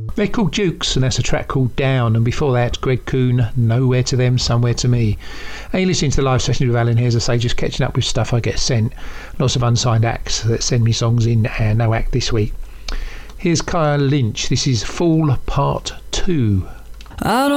They're called Dukes, and that's a track called Down. And before that, Greg Kuhn, Nowhere to Them, Somewhere to Me. And you're listening to the live session with Alan here, as I say, just catching up with stuff I get sent. Lots of unsigned acts that send me songs in, and no act this week. Here's Kyle Lynch. This is Fall Part 2. I don't